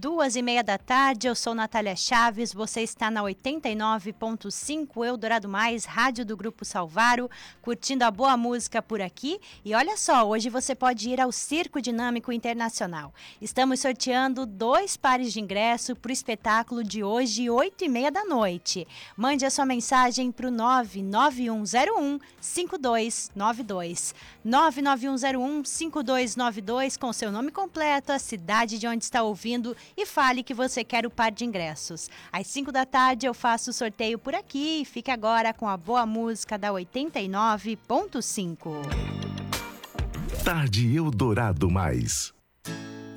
2h30. Eu sou Natália Chaves, você está na 89.5 Eldorado Mais, rádio do Grupo Salvaro, curtindo a boa música por aqui. E olha só, hoje você pode ir ao Circo Dinâmico Internacional. Estamos sorteando 2 pares de ingresso para o espetáculo de hoje, 8h30. Mande a sua mensagem para o 99101-5292. 99101-5292 com seu nome completo, a cidade de onde está ouvindo e fale que você quer o par de ingressos. Às 5h eu faço o sorteio por aqui e fique agora com a boa música da 89.5. Tarde Eldorado Mais.